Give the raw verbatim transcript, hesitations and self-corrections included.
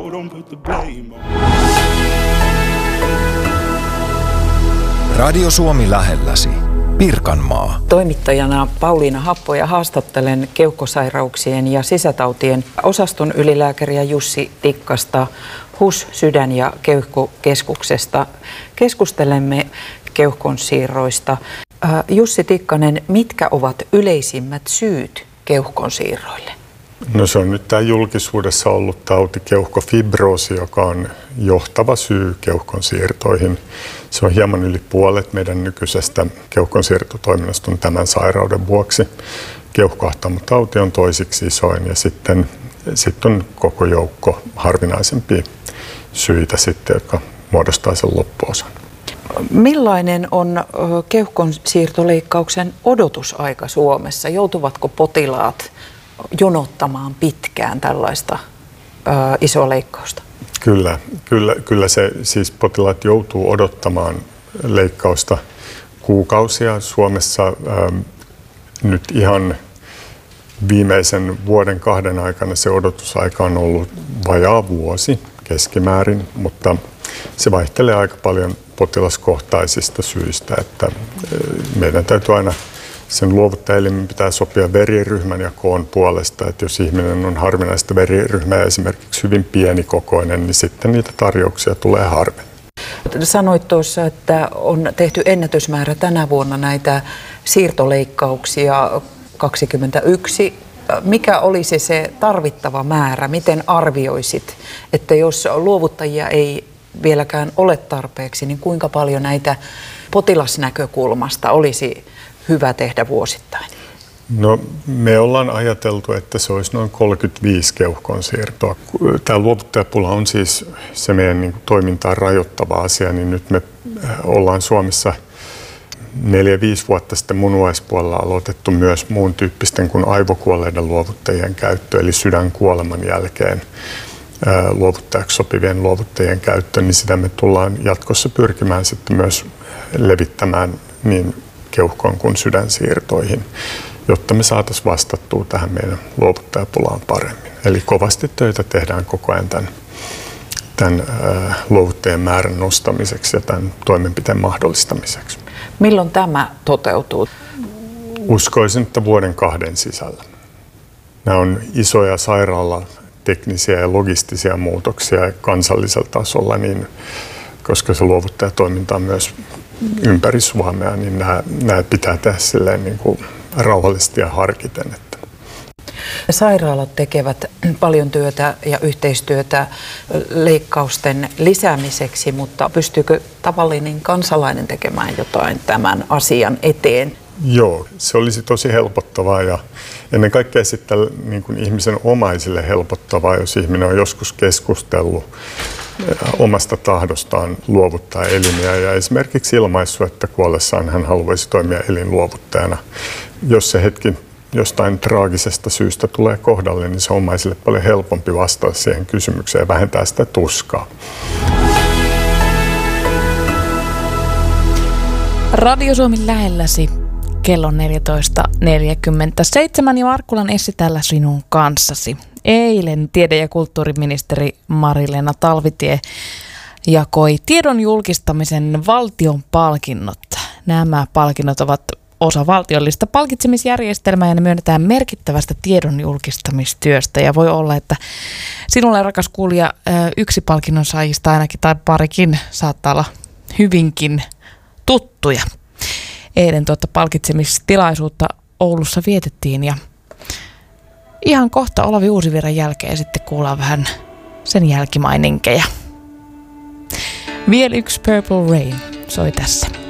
don't put the blame on. Radio Suomi lähelläsi. Pirkanmaa. Toimittajana Pauliina Happo ja haastattelen keuhkosairauksien ja sisätautien osaston ylilääkäriä Jussi Tikkasta H U S Sydän- ja keuhkokeskuksesta. Keskustelemme keuhkonsiirroista. Äh, Jussi Tikkanen, mitkä ovat yleisimmät syyt keuhkonsiirroille? No se on nyt tämä julkisuudessa ollut tauti keuhkofibroosi, joka on johtava syy keuhkonsiirtoihin. Se on hieman yli puolet meidän nykyisestä keuhkonsiirtotoiminnasta on tämän sairauden vuoksi. Keuhkoahtamotauti on toisiksi isoin ja sitten, sitten on koko joukko harvinaisempia syitä sitten, jotka muodostaa sen loppuosan. Millainen on keuhkonsiirtoleikkauksen odotusaika Suomessa? Joutuvatko potilaat jonottamaan pitkään tällaista ö, isoa leikkausta? Kyllä, kyllä, kyllä se siis potilaat joutuu odottamaan leikkausta kuukausia. Suomessa ähm, nyt ihan viimeisen vuoden kahden aikana se odotusaika on ollut vajaa vuosi keskimäärin, mutta se vaihtelee aika paljon potilaskohtaisista syistä, että meidän täytyy aina sen luovuttajaelimen pitää sopia veriryhmän ja koon puolesta, että jos ihminen on harvinaista veriryhmää esimerkiksi hyvin pienikokoinen, niin sitten niitä tarjouksia tulee harvemmin. Sanoit tuossa, että on tehty ennätysmäärä tänä vuonna näitä siirtoleikkauksia kaksikymmentäyksi. Mikä olisi se tarvittava määrä? Miten arvioisit, että jos luovuttajia ei vieläkään ole tarpeeksi, niin kuinka paljon näitä potilasnäkökulmasta olisi hyvä tehdä vuosittain? No, me ollaan ajateltu, että se olisi noin kolmekymmentäviisi keuhkonsiirtoa. Tämä luovuttajapula on siis se meidän niin kuin, toimintaa rajoittava asia, niin nyt me ollaan Suomessa neljä viisi vuotta sitten munuaispuolella aloitettu myös muun tyyppisten kuin aivokuolleiden luovuttajien käyttö, eli sydänkuoleman jälkeen luovuttajaksi sopivien luovuttajien käyttö, niin sitä me tullaan jatkossa pyrkimään sitten myös levittämään niin keuhkoon kuin sydänsiirtoihin, jotta me saataisiin vastattua tähän meidän luovuttajapulaan paremmin. Eli kovasti töitä tehdään koko ajan tämän, tämän äh, luovuttajien määrän nostamiseksi ja tämän toimenpiteen mahdollistamiseksi. Milloin tämä toteutuu? Uskoisin, että vuoden kahden sisällä. Nämä on isoja sairaalateknisiä ja logistisia muutoksia kansallisella tasolla, niin, koska se luovuttajatoiminta on myös ympäri Suomea, niin nämä, nämä pitää tehdä silleen niin kuin rauhallisesti ja harkiten. Että. Sairaalat tekevät paljon työtä ja yhteistyötä leikkausten lisäämiseksi, mutta pystyykö tavallinen kansalainen tekemään jotain tämän asian eteen? Joo, se olisi tosi helpottavaa ja ennen kaikkea sitten niin kuin ihmisen omaisille helpottavaa, jos ihminen on joskus keskustellut omasta tahdostaan luovuttaa elimiä ja esimerkiksi ilmaissut, että kuollessaan hän haluaisi toimia elinluovuttajana. Jos se hetki jostain traagisesta syystä tulee kohdalle, niin se on omaisille paljon helpompi vastata siihen kysymykseen ja vähentää sitä tuskaa. Radio Suomi lähelläsi. Kello neljätoista neljäkymmentäseitsemän ja Markkulan Essi täällä sinun kanssasi. Eilen tiede- ja kulttuuriministeri Mari-Leena Talvitie jakoi tiedon julkistamisen valtion palkinnot. Nämä palkinnot ovat osa valtiollista palkitsemisjärjestelmää ja ne myönnetään merkittävästä tiedon julkistamistyöstä. Ja voi olla, että sinulle, rakas kuulija, yksi palkinnon saajista ainakin tai parikin saattaa olla hyvinkin tuttuja. Eilen tuota palkitsemistilaisuutta Oulussa vietettiin ja ihan kohta Olavi Uusivirran jälkeen sitten kuullaan vähän sen jälkimaininkeja. Vielä yksi Purple Rain soi tässä.